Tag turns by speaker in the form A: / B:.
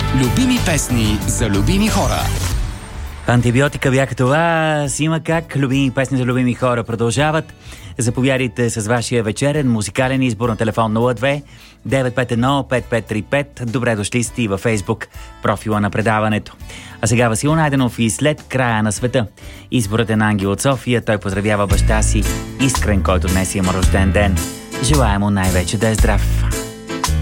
A: Любими песни за любими хора.
B: Антибиотика бяха това. Си има как. Любими песни за любими хора продължават. Заповядайте с вашия вечерен музикален избор на телефон 02 951 5535. Добре дошли сте и във Фейсбук профила на предаването. А сега Васил Найденов и след края на света. Изборът е на Ангел от София. Той поздравява баща си Искрен, който днес има рожден ден. Желая му най-вече да е здрав.